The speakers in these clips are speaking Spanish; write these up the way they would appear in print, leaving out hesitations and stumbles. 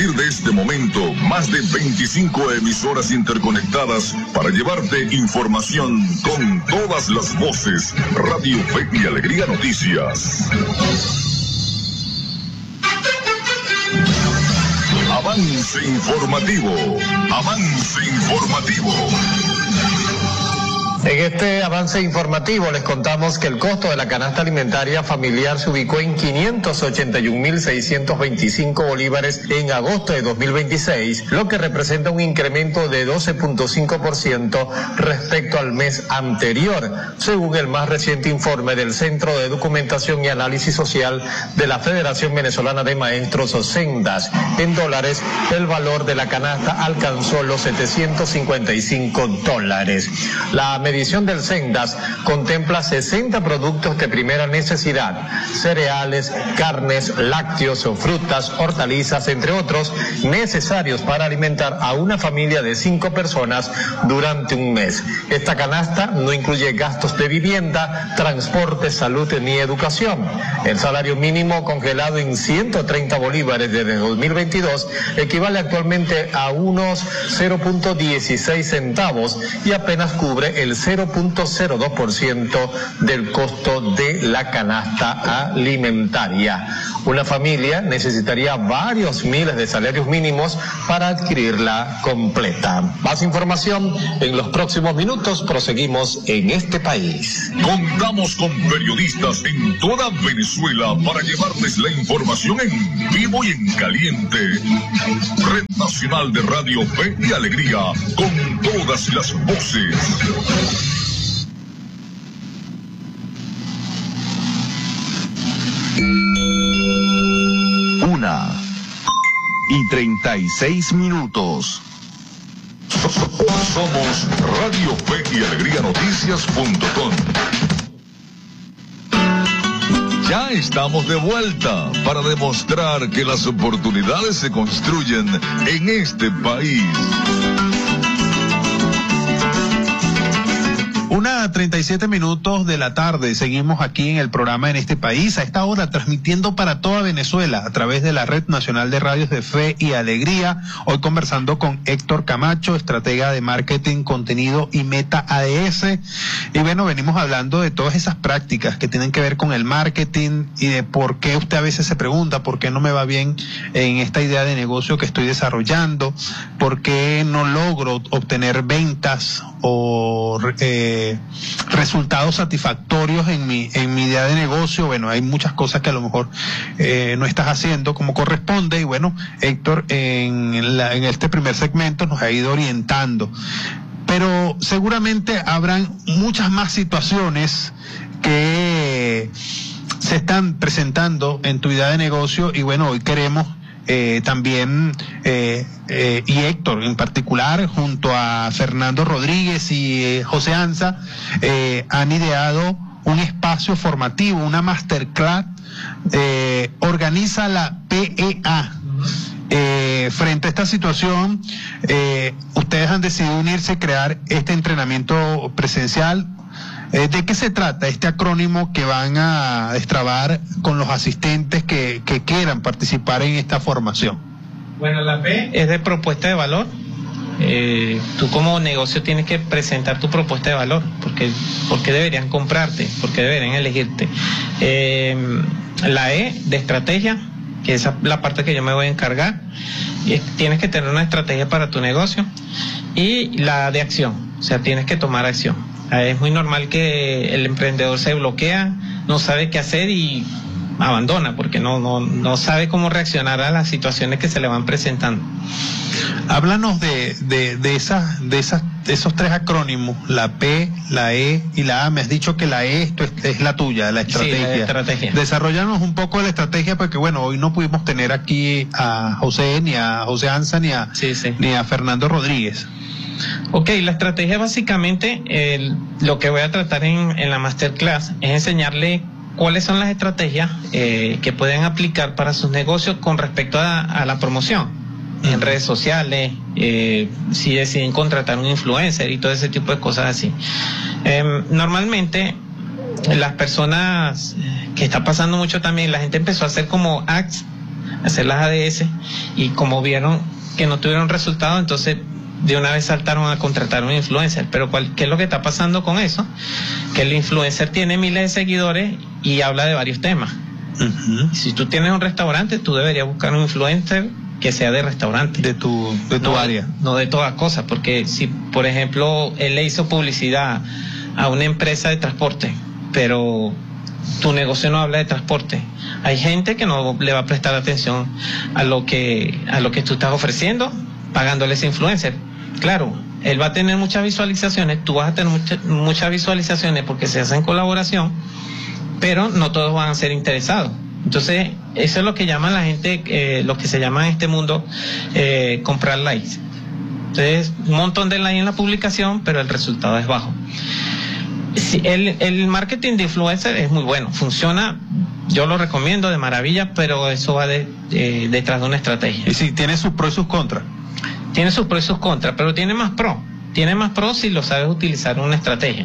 partir de este momento, más de 25 emisoras interconectadas para llevarte información con todas las voces. Radio Fe y Alegría Noticias. Avance informativo. Avance informativo. En este avance informativo les contamos que el costo de la canasta alimentaria familiar se ubicó en 581.625 bolívares en agosto de 2026, lo que representa un incremento de 12.5% respecto al mes anterior, según el más reciente informe del Centro de Documentación y Análisis Social de la Federación Venezolana de Maestros, Sendas. En dólares, el valor de la canasta alcanzó los $755. La medición del Sendas contempla 60 productos de primera necesidad: cereales, carnes, lácteos, frutas, hortalizas, entre otros, necesarios para alimentar a una familia de 5 personas durante un mes. Esta canasta no incluye gastos de vivienda, transporte, salud ni educación. El salario mínimo congelado en 130 bolívares desde 2022 equivale actualmente a unos 0.16 centavos y apenas cubre el 0.02% del costo de la canasta alimentaria. Una familia necesitaría varios miles de salarios mínimos para adquirirla completa. Más información en los próximos minutos. Proseguimos en este país. Contamos con periodistas en toda Venezuela para llevarles la información en vivo y en caliente. Red Nacional de Radio Fe y Alegría, con todas las voces. 1:36. Somos Radio Fe y Alegría Noticias.com. Ya estamos de vuelta para demostrar que las oportunidades se construyen en este país. 1:37 de la tarde. Seguimos aquí en el programa En este país, a esta hora transmitiendo para toda Venezuela a través de la Red Nacional de Radios de Fe y Alegría. Hoy conversando con Héctor Camacho, estratega de marketing, contenido y Meta ADS. Y bueno, venimos hablando de todas esas prácticas que tienen que ver con el marketing y de por qué usted a veces se pregunta por qué no me va bien en esta idea de negocio que estoy desarrollando, por qué no logro obtener ventas o resultados satisfactorios en mi idea de negocio. Bueno, hay muchas cosas que a lo mejor no estás haciendo como corresponde, y bueno, Héctor en este primer segmento nos ha ido orientando, pero seguramente habrán muchas más situaciones que se están presentando en tu idea de negocio, y bueno, hoy queremos también y Héctor en particular, junto a Fernando Rodríguez y José Anza, han ideado un espacio formativo, una masterclass, organiza la PEA. Frente a esta situación, ustedes han decidido unirse y crear este entrenamiento presencial. ¿De qué se trata este acrónimo que van a destrabar con los asistentes que quieran participar en esta formación? Bueno, la P es de propuesta de valor. Tú como negocio tienes que presentar tu propuesta de valor, porque deberían comprarte, porque deberían elegirte. La E de estrategia, que es la parte que yo me voy a encargar. Tienes que tener una estrategia para tu negocio. Y la de acción, o sea, tienes que tomar acción. Es muy normal que el emprendedor se bloquea, no sabe qué hacer y abandona, porque no sabe cómo reaccionar a las situaciones que se le van presentando. Háblanos de esos tres acrónimos, la P, la E y la A. Me has dicho que la E esto es la tuya, la estrategia. Sí, la estrategia. Desarrollanos un poco de la estrategia, porque bueno, hoy no pudimos tener aquí a José, ni a José Anza, ni a Fernando Rodríguez. Ok, la estrategia básicamente, lo que voy a tratar en la masterclass es enseñarle cuáles son las estrategias que pueden aplicar para sus negocios con respecto a la promoción en redes sociales, si deciden contratar un influencer y todo ese tipo de cosas así. Normalmente las personas, que está pasando mucho también, la gente empezó a hacer como ads hacer las ADS, y como vieron que no tuvieron resultado, entonces de una vez saltaron a contratar a un influencer. Pero ¿qué es lo que está pasando con eso? Que el influencer tiene miles de seguidores y habla de varios temas. Si tú tienes un restaurante, tú deberías buscar un influencer que sea de restaurante. De tu área. No de todas cosas, porque si, por ejemplo, él le hizo publicidad a una empresa de transporte, pero tu negocio no habla de transporte, hay gente que no le va a prestar atención a lo que tú estás ofreciendo, pagándole ese influencer. Claro, él va a tener muchas visualizaciones, tú vas a tener muchas visualizaciones porque se hacen colaboración, pero no todos van a ser interesados. Entonces, eso es lo que llaman la gente, lo que se llama en este mundo comprar likes. Entonces, un montón de likes en la publicación, pero el resultado es bajo. Sí, el marketing de influencer es muy bueno, funciona, yo lo recomiendo de maravilla, pero eso va detrás de una estrategia. Y si tiene sus pros y sus contras. Tiene sus pros y sus contras, pero tiene más pros si lo sabes utilizar en una estrategia.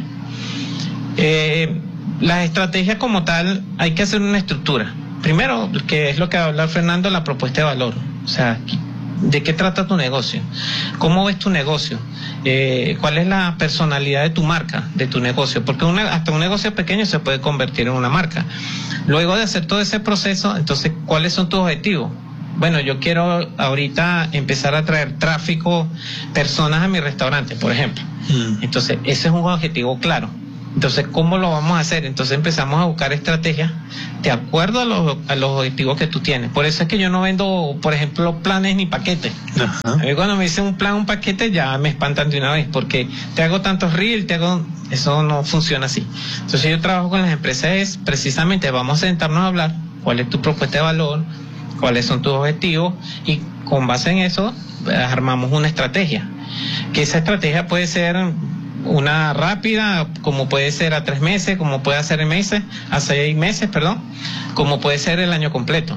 Las estrategias como tal, hay que hacer una estructura. Primero, que es lo que va a hablar Fernando, la propuesta de valor. O sea, ¿de qué trata tu negocio? ¿Cómo ves tu negocio? ¿Cuál es la personalidad de tu marca, de tu negocio? Porque hasta un negocio pequeño se puede convertir en una marca. Luego de hacer todo ese proceso, entonces, ¿cuáles son tus objetivos? Bueno, yo quiero ahorita empezar a traer tráfico, personas a mi restaurante, por ejemplo. Entonces, ese es un objetivo claro. Entonces, ¿cómo lo vamos a hacer? Entonces empezamos a buscar estrategias de acuerdo a los objetivos que tú tienes. Por eso es que yo no vendo, por ejemplo, planes ni paquetes. A mí cuando me dicen un plan, un paquete, ya me espantan de una vez, porque te hago tantos reels, eso no funciona así. Entonces yo trabajo con las empresas, precisamente vamos a sentarnos a hablar cuál es tu propuesta de valor, cuáles son tus objetivos, y con base en eso armamos una estrategia. Que esa estrategia puede ser una rápida, como puede ser a 3 meses, como puede ser a 6 meses, como puede ser el año completo.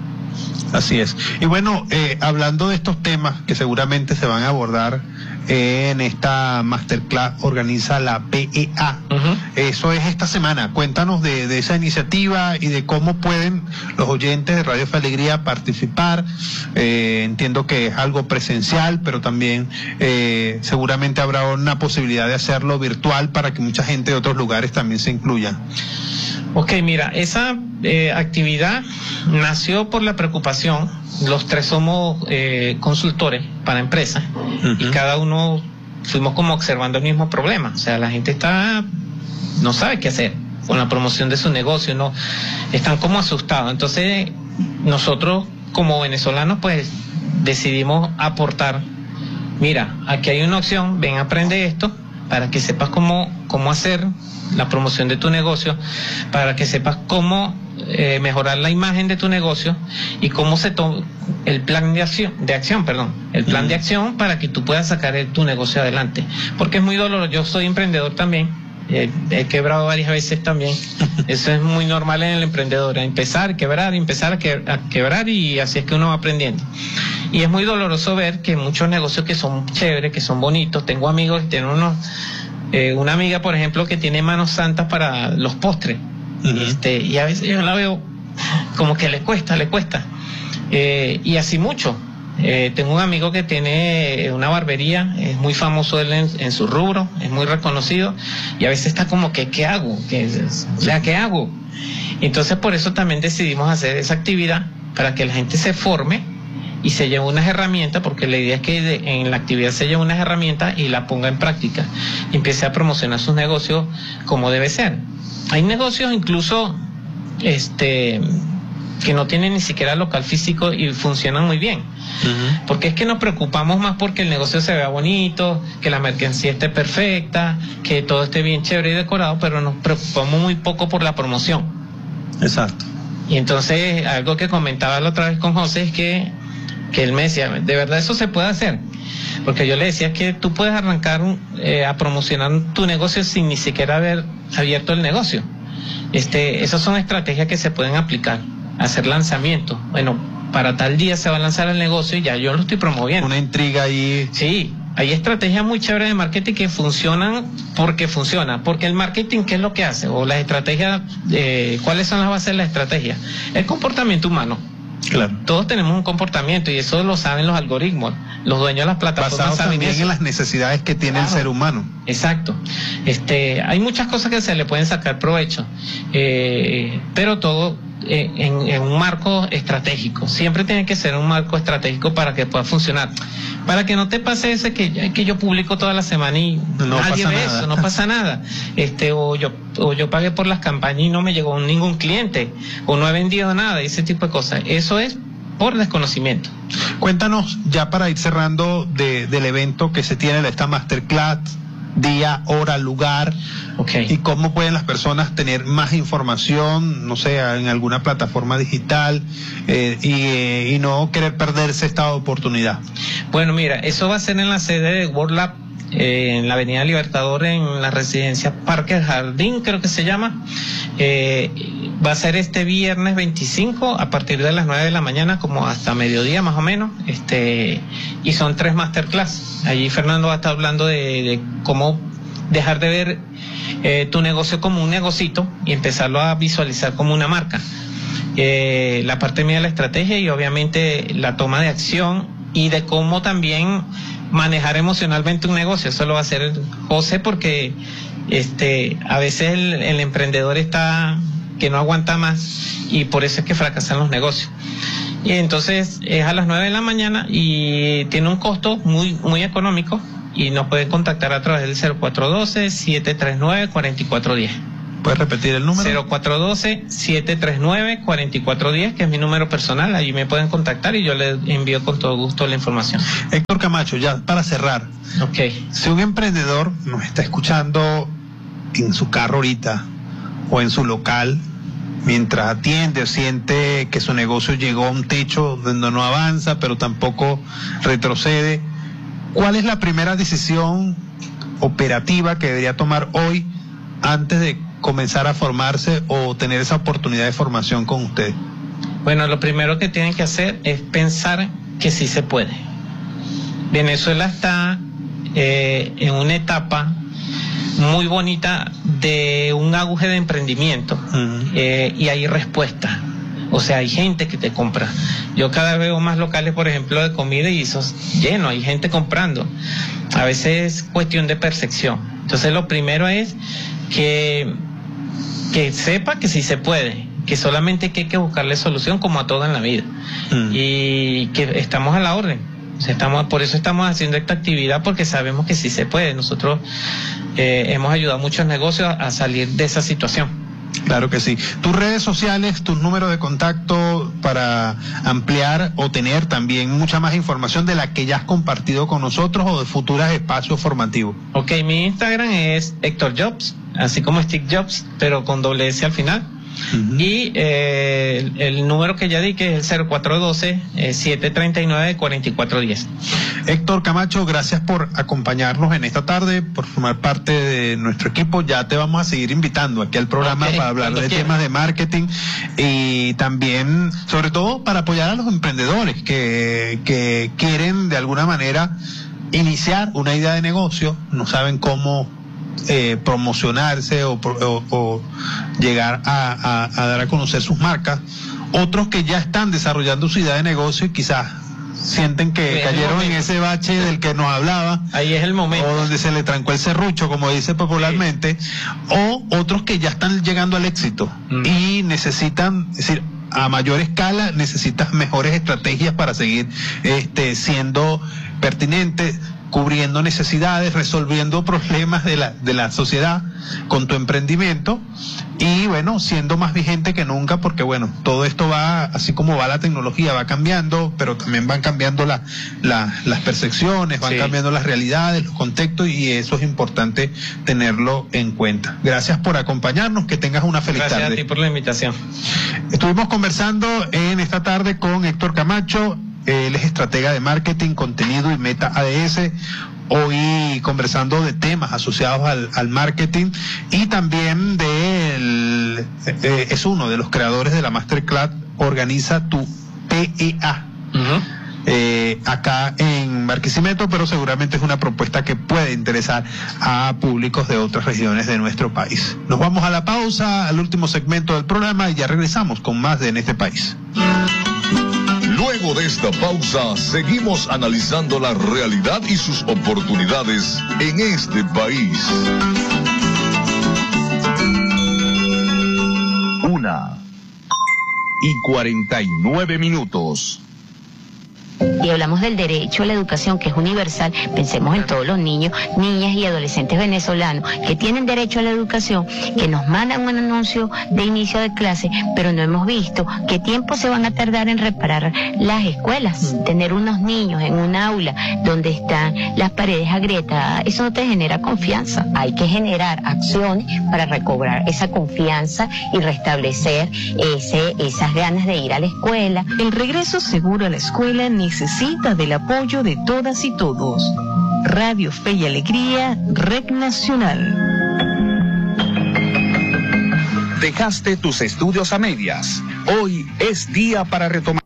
Así es. Y bueno, hablando de estos temas que seguramente se van a abordar en esta masterclass, organiza la PEA. Eso es esta semana. Cuéntanos de esa iniciativa y de cómo pueden los oyentes de Radio Fe Alegría participar. Entiendo que es algo presencial, pero también seguramente habrá una posibilidad de hacerlo virtual para que mucha gente de otros lugares también se incluya. Ok, mira, esa actividad nació por la preocupación. Los 3 somos consultores para empresas, y cada uno fuimos como observando el mismo problema. O sea, la gente no sabe qué hacer con la promoción de su negocio, no están como asustados. Entonces, nosotros como venezolanos, pues decidimos aportar. Mira, aquí hay una opción, ven, aprende esto para que sepas cómo hacer la promoción de tu negocio, para que sepas cómo mejorar la imagen de tu negocio y cómo se toma el plan de acción, el plan de acción para que tú puedas sacar tu negocio adelante. Porque es muy doloroso. Yo soy emprendedor también, he quebrado varias veces también. Eso es muy normal en el emprendedor, empezar, quebrar, a quebrar, y así es que uno va aprendiendo. Y es muy doloroso ver que muchos negocios que son chéveres, que son bonitos, tengo amigos que tienen una amiga, por ejemplo, que tiene manos santas para los postres. Y a veces yo la veo como que le cuesta. Y así mucho. Tengo un amigo que tiene una barbería, es muy famoso él en su rubro, es muy reconocido, y a veces está como que, ¿qué hago? ¿Qué hago? Entonces por eso también decidimos hacer esa actividad, para que la gente se forme y se lleve unas herramientas, porque la idea es que en la actividad se lleve unas herramientas y la ponga en práctica, y empiece a promocionar sus negocios como debe ser. Hay negocios incluso que no tienen ni siquiera local físico y funcionan muy bien. Porque es que nos preocupamos más porque el negocio se vea bonito, que la mercancía esté perfecta, que todo esté bien chévere y decorado, pero nos preocupamos muy poco por la promoción. Exacto. Y entonces, algo que comentaba la otra vez con José es que él me decía, ¿de verdad eso se puede hacer? Porque yo le decía que tú puedes arrancar a promocionar tu negocio sin ni siquiera haber abierto el negocio. Esas son estrategias que se pueden aplicar. Hacer lanzamientos. Bueno, para tal día se va a lanzar el negocio y ya yo lo estoy promoviendo. Una intriga ahí. Sí, hay estrategias muy chéveres de marketing que funcionan porque funciona. Porque el marketing, ¿qué es lo que hace? O las estrategias, ¿cuáles son las bases de la estrategia? El comportamiento humano. Claro. Todos tenemos un comportamiento y eso lo saben los algoritmos. Los dueños de las plataformas basados saben también eso. en las necesidades que tiene el ser humano. Exacto. Hay muchas cosas que se le pueden sacar provecho, pero todo en un marco estratégico. Siempre tiene que ser un marco estratégico para que pueda funcionar. Para que no te pase ese que yo publico toda la semana y no nadie ve nada. eso, no pasa nada. O yo pagué por las campañas y no me llegó ningún cliente, o no he vendido nada, ese tipo de cosas. Eso es por desconocimiento. Cuéntanos, ya para ir cerrando, del evento que se tiene, esta Masterclass, día, hora, lugar, y cómo pueden las personas tener más información, no sé, en alguna plataforma digital, y no querer perderse esta oportunidad. Bueno, mira, eso va a ser en la sede de World Lab, en la Avenida Libertador, en la residencia Parque Jardín, creo que se llama. Va a ser este viernes 25 a partir de las 9 de la mañana, como hasta mediodía más o menos, y son 3 masterclass. Allí Fernando va a estar hablando de cómo dejar de ver tu negocio como un negocito y empezarlo a visualizar como una marca. La parte mía de la estrategia y obviamente la toma de acción y de cómo también manejar emocionalmente un negocio. Eso lo va a hacer José, porque a veces el emprendedor está que no aguanta más y por eso es que fracasan los negocios. Y entonces es a las 9 de la mañana y tiene un costo muy, muy económico y nos pueden contactar a través del 0412-739-4410. ¿Puedes repetir el número? 0412-739-4410, que es mi número personal. Allí me pueden contactar y yo les envío con todo gusto la información. Héctor Camacho, ya para cerrar. Si un emprendedor nos está escuchando en su carro ahorita o en su local, mientras atiende o siente que su negocio llegó a un techo donde no avanza, pero tampoco retrocede, ¿cuál es la primera decisión operativa que debería tomar hoy antes de comenzar a formarse o tener esa oportunidad de formación con usted? Bueno, lo primero que tienen que hacer es pensar que sí se puede. Venezuela está en una etapa muy bonita de un auge de emprendimiento, y hay respuesta. O sea, hay gente que te compra. Yo cada vez veo más locales, por ejemplo, de comida y eso es lleno, hay gente comprando. A veces es cuestión de percepción. Entonces lo primero es que sepa que sí se puede, que solamente hay que buscarle solución como a todo en la vida, y que estamos a la orden. O sea, por eso estamos haciendo esta actividad, porque sabemos que sí se puede. Nosotros hemos ayudado a muchos negocios a salir de esa situación. Claro que sí. Tus redes sociales, tus números de contacto para ampliar o tener también mucha más información de la que ya has compartido con nosotros o de futuros espacios formativos. Mi Instagram es Héctor Jobs, así como Steve Jobs, pero con doble S al final. Y el número que ya di, que es el 0412-739-4410. Héctor Camacho, gracias por acompañarnos en esta tarde, por formar parte de nuestro equipo. Ya te vamos a seguir invitando aquí al programa para hablar de temas de marketing y también, sobre todo, para apoyar a los emprendedores que quieren de alguna manera iniciar una idea de negocio, no saben cómo promocionarse o llegar a dar a conocer sus marcas. Otros que ya están desarrollando su idea de negocio y quizás sienten que cayeron en ese bache del que nos hablaba. Ahí es el momento. O donde se le trancó el serrucho, como dice popularmente. Sí. O otros que ya están llegando al éxito y necesitan, es decir, a mayor escala, necesitas mejores estrategias para seguir siendo pertinente, cubriendo necesidades, resolviendo problemas de la sociedad con tu emprendimiento y bueno, siendo más vigente que nunca, porque bueno, todo esto va, así como va la tecnología, va cambiando, pero también van cambiando las percepciones, van cambiando las realidades, los contextos, y eso es importante tenerlo en cuenta. Gracias por acompañarnos, que tengas una feliz tarde. Gracias a ti por la invitación. Estuvimos conversando en esta tarde con Héctor Camacho. Él es estratega de marketing, contenido y meta ADS. Hoy conversando de temas asociados al marketing y también es uno de los creadores de la Masterclass Organiza tu PEA. Acá en Barquisimeto, pero seguramente es una propuesta que puede interesar a públicos de otras regiones de nuestro país. Nos vamos a la pausa, al último segmento del programa, y ya regresamos con más de En este País. Luego de esta pausa, seguimos analizando la realidad y sus oportunidades en este país. 1:49. Y hablamos del derecho a la educación, que es universal. Pensemos en todos los niños, niñas y adolescentes venezolanos que tienen derecho a la educación, que nos mandan un anuncio de inicio de clase, pero no hemos visto qué tiempo se van a tardar en reparar las escuelas. Tener unos niños en un aula donde están las paredes agrietadas, eso no te genera confianza. Hay que generar acciones para recobrar esa confianza y restablecer esas ganas de ir a la escuela. El regreso seguro a la escuela necesita del apoyo de todas y todos. Radio Fe y Alegría, Red Nacional. Dejaste tus estudios a medias. Hoy es día para retomar.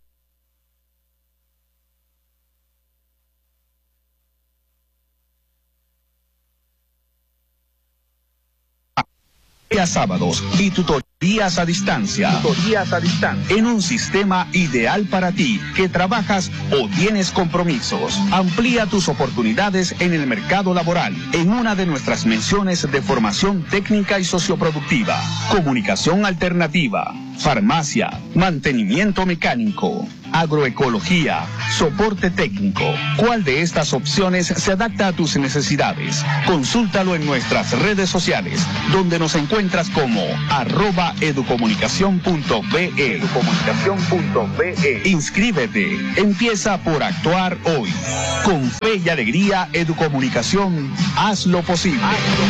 Sábados y tutorías a distancia. En un sistema ideal para ti, que trabajas o tienes compromisos. Amplía tus oportunidades en el mercado laboral en una de nuestras menciones de formación técnica y socioproductiva: comunicación alternativa, farmacia, mantenimiento mecánico, agroecología, soporte técnico. ¿Cuál de estas opciones se adapta a tus necesidades? Consúltalo en nuestras redes sociales, donde nos encuentras como @educomunicacion.be. Inscríbete, empieza por actuar hoy. Con Fe y Alegría Educomunicación, haz lo posible.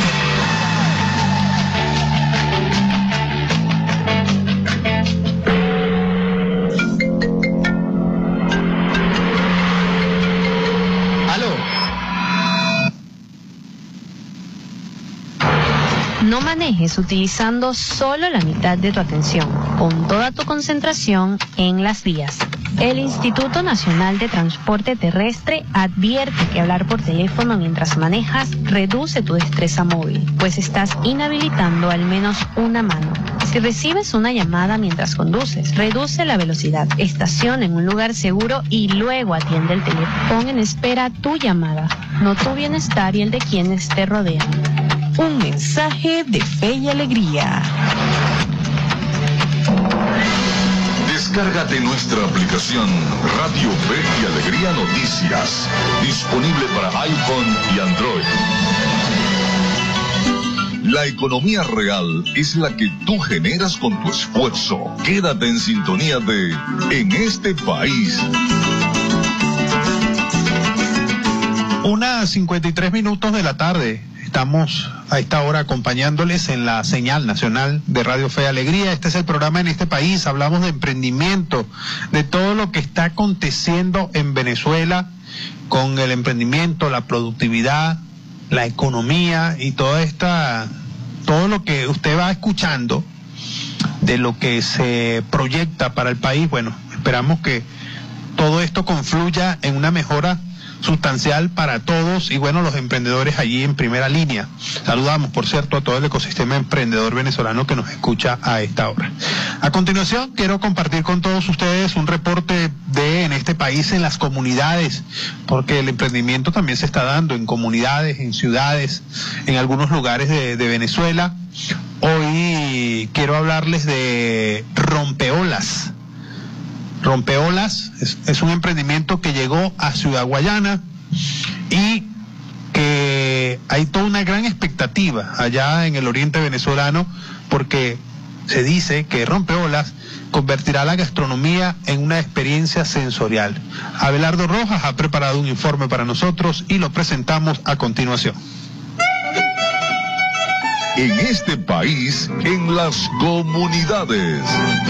No manejes utilizando solo la mitad de tu atención. Pon toda tu concentración en las vías. El Instituto Nacional de Transporte Terrestre advierte que hablar por teléfono mientras manejas reduce tu destreza móvil, pues estás inhabilitando al menos una mano. Si recibes una llamada mientras conduces, reduce la velocidad, estaciona en un lugar seguro y luego atiende el teléfono. Pon en espera tu llamada, no tu bienestar y el de quienes te rodean. Un mensaje de Fe y Alegría. Descárgate nuestra aplicación Radio Fe y Alegría Noticias, disponible para iPhone y Android. La economía real es la que tú generas con tu esfuerzo. Quédate en sintonía de En este país. 1:53 de la tarde. Estamos a esta hora acompañándoles en la señal nacional de Radio Fe y Alegría. Este es el programa En este país. Hablamos de emprendimiento, de todo lo que está aconteciendo en Venezuela con el emprendimiento, la productividad, la economía y todo lo que usted va escuchando de lo que se proyecta para el país. Bueno, esperamos que todo esto confluya en una mejora sustancial para todos y bueno, los emprendedores allí en primera línea. Saludamos, por cierto, a todo el ecosistema emprendedor venezolano que nos escucha a esta hora. A continuación, quiero compartir con todos ustedes un reporte de En este país en las comunidades, porque el emprendimiento también se está dando en comunidades, en ciudades, en algunos lugares de Venezuela. Hoy quiero hablarles de Rompeolas. Rompeolas es un emprendimiento que llegó a Ciudad Guayana y que hay toda una gran expectativa allá en el oriente venezolano, porque se dice que Rompeolas convertirá la gastronomía en una experiencia sensorial. Abelardo Rojas ha preparado un informe para nosotros y lo presentamos a continuación. En este país, en las comunidades.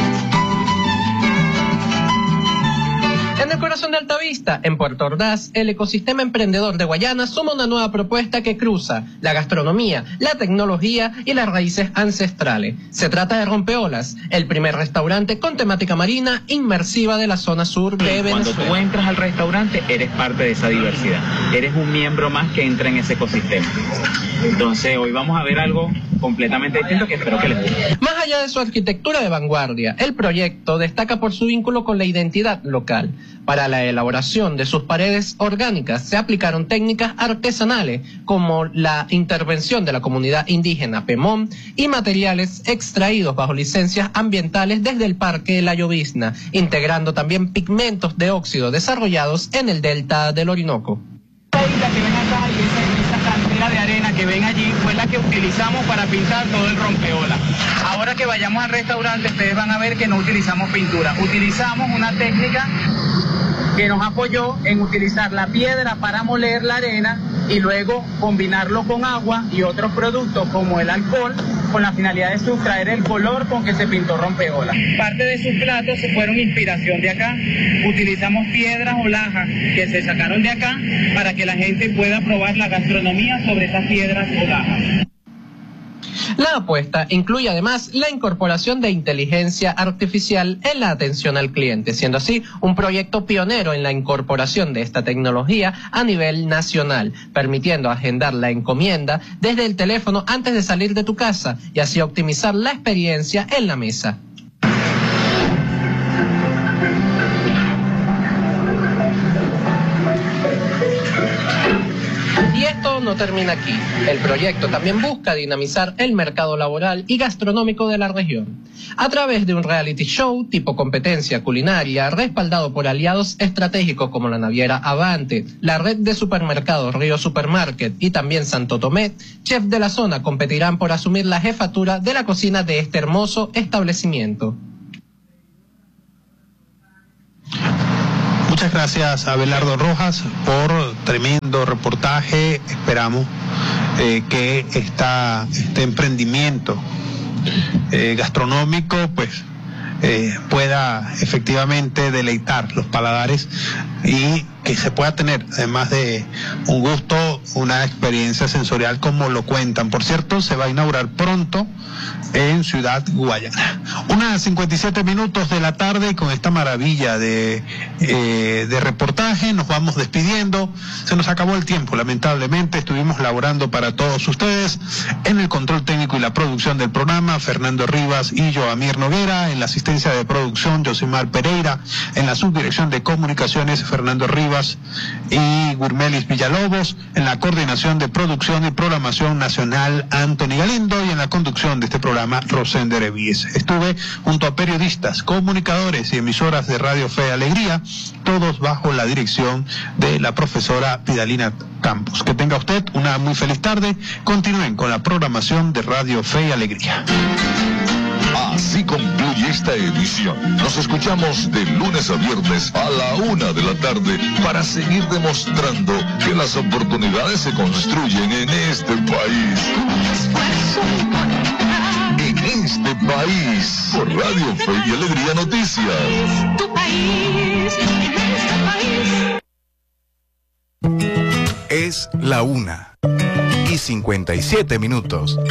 En el corazón de Altavista, en Puerto Ordaz, el ecosistema emprendedor de Guayana suma una nueva propuesta que cruza la gastronomía, la tecnología y las raíces ancestrales. Se trata de Rompeolas, el primer restaurante con temática marina inmersiva de la zona sur de Venezuela. Cuando tú entras al restaurante, eres parte de esa diversidad. Eres un miembro más que entra en ese ecosistema. Entonces, hoy vamos a ver algo completamente distinto que espero que les guste. Más allá de su arquitectura de vanguardia, el proyecto destaca por su vínculo con la identidad local. Para la elaboración de sus paredes orgánicas se aplicaron técnicas artesanales como la intervención de la comunidad indígena Pemón y materiales extraídos bajo licencias ambientales desde el Parque La Llovizna, integrando también pigmentos de óxido desarrollados en el delta del Orinoco. Esta isla que ven acá y esa cantera de arena que ven allí fue la que utilizamos para pintar todo el rompeola. Ahora que vayamos al restaurante ustedes van a ver que no utilizamos pintura, utilizamos una técnica que nos apoyó en utilizar la piedra para moler la arena y luego combinarlo con agua y otros productos como el alcohol con la finalidad de sustraer el color con que se pintó rompeola. Parte de sus platos se fueron inspiración de acá. Utilizamos piedras o lajas que se sacaron de acá para que la gente pueda probar la gastronomía sobre esas piedras o lajas. La apuesta incluye además la incorporación de inteligencia artificial en la atención al cliente, siendo así un proyecto pionero en la incorporación de esta tecnología a nivel nacional, permitiendo agendar la encomienda desde el teléfono antes de salir de tu casa y así optimizar la experiencia en la mesa. Y esto no termina aquí. El proyecto también busca dinamizar el mercado laboral y gastronómico de la región. A través de un reality show tipo competencia culinaria, respaldado por aliados estratégicos como la naviera Avante, la red de supermercados Río Supermarket y también Santo Tomé, chefs de la zona competirán por asumir la jefatura de la cocina de este hermoso establecimiento. Muchas gracias a Abelardo Rojas por tremendo reportaje. Esperamos que este emprendimiento gastronómico pues pueda efectivamente deleitar los paladares y que se pueda tener, además de un gusto, una experiencia sensorial como lo cuentan. Por cierto, se va a inaugurar pronto en Ciudad Guayana. 1:57 de la tarde, y con esta maravilla de reportaje nos vamos despidiendo. Se nos acabó el tiempo, lamentablemente. Estuvimos laborando para todos ustedes en el control técnico y la producción del programa, Fernando Rivas y Joamir Noguera. En la asistencia de producción, Josimar Pereira. En la subdirección de comunicaciones, Fernando Rivas y Gurmelis Villalobos. En la coordinación de producción y programación nacional, Anthony Galindo. Y en la conducción de este programa, Rosender Evíes. Estuve junto a periodistas, comunicadores y emisoras de Radio Fe y Alegría, todos bajo la dirección de la profesora Pidalina Campos. Que tenga usted una muy feliz tarde. Continúen con la programación de Radio Fe y Alegría. Así concluye esta edición. Nos escuchamos de lunes a viernes a la 1 de la tarde para seguir demostrando que las oportunidades se construyen en este país. En este país, por Radio Fe y Alegría Noticias. Tu país, en este país. Es la 1:57.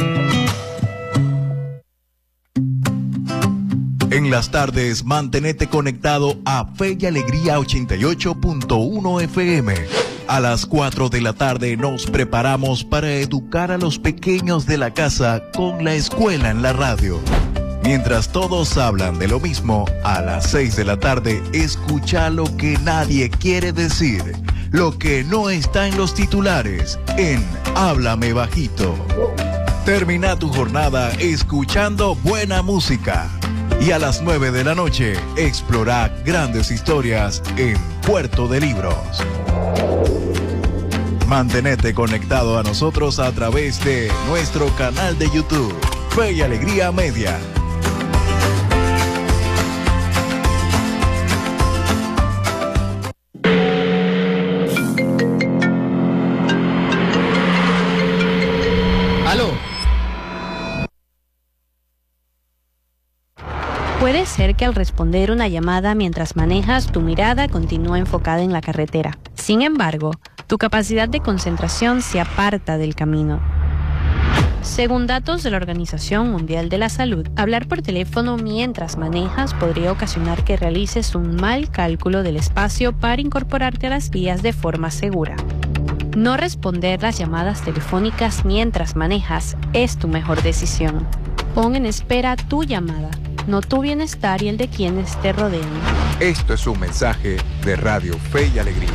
En las tardes, mantenete conectado a Fe y Alegría 88.1 FM. A las 4 de la tarde nos preparamos para educar a los pequeños de la casa con la escuela en la radio. Mientras todos hablan de lo mismo, a las 6 de la tarde escucha lo que nadie quiere decir, lo que no está en los titulares, en Háblame Bajito. Termina tu jornada escuchando buena música. Y a las 9 de la noche, explora grandes historias en Puerto de Libros. Mantenete conectado a nosotros a través de nuestro canal de YouTube, Fe y Alegría Media. Puede ser que al responder una llamada mientras manejas, tu mirada continúa enfocada en la carretera. Sin embargo, tu capacidad de concentración se aparta del camino. Según datos de la Organización Mundial de la Salud, hablar por teléfono mientras manejas podría ocasionar que realices un mal cálculo del espacio para incorporarte a las vías de forma segura. No responder las llamadas telefónicas mientras manejas es tu mejor decisión. Pon en espera tu llamada, no tu bienestar y el de quienes te rodean. Esto es un mensaje de Radio Fe y Alegría.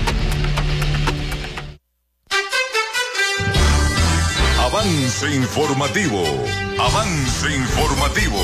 Avance informativo. Avance informativo.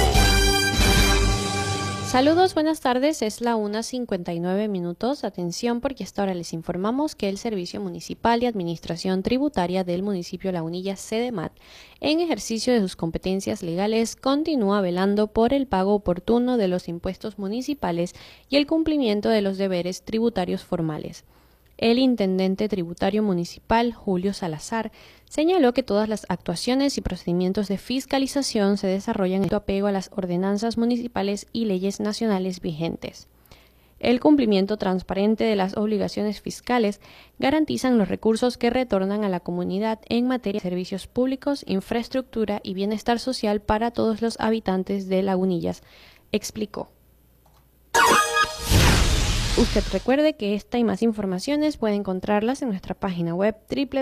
Saludos, buenas tardes, es la 1:59. Atención porque hasta ahora les informamos que el Servicio Municipal de Administración Tributaria del municipio Lagunilla, SEDEMAT, en ejercicio de sus competencias legales, continúa velando por el pago oportuno de los impuestos municipales y el cumplimiento de los deberes tributarios formales. El intendente tributario municipal, Julio Salazar, señaló que todas las actuaciones y procedimientos de fiscalización se desarrollan en apego a las ordenanzas municipales y leyes nacionales vigentes. El cumplimiento transparente de las obligaciones fiscales garantizan los recursos que retornan a la comunidad en materia de servicios públicos, infraestructura y bienestar social para todos los habitantes de Lagunillas, explicó. Usted recuerde que esta y más informaciones puede encontrarlas en nuestra página web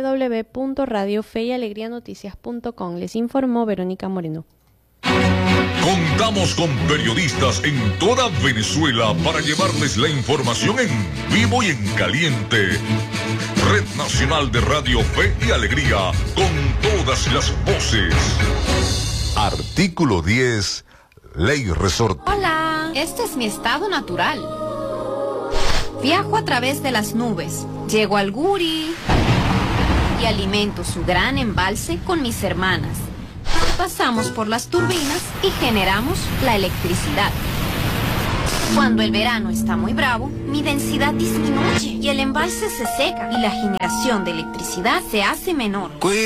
www.radiofeyalegrianoticias.com. Les informó Verónica Moreno. Contamos con periodistas en toda Venezuela para llevarles la información en vivo y en caliente. Red Nacional de Radio Fe y Alegría, con todas las voces. Artículo 10, Ley Resorte. Hola, este es mi estado natural. Viajo a través de las nubes, llego al Guri y alimento su gran embalse con mis hermanas. Pasamos por las turbinas y generamos la electricidad. Cuando el verano está muy bravo, mi densidad disminuye y el embalse se seca y la generación de electricidad se hace menor.